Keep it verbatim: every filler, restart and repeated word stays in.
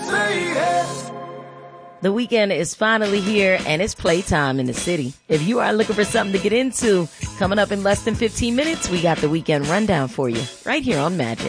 The weekend is finally here, and it's playtime in the city. If you are looking for something to get into, coming up in less than fifteen minutes, we got the weekend rundown for you right here on Magic.